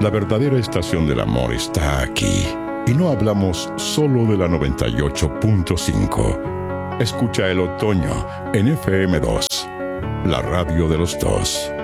La verdadera estación del amor está aquí. Y no hablamos solo de la 98.5. Escucha el otoño en FM2, la radio de los dos.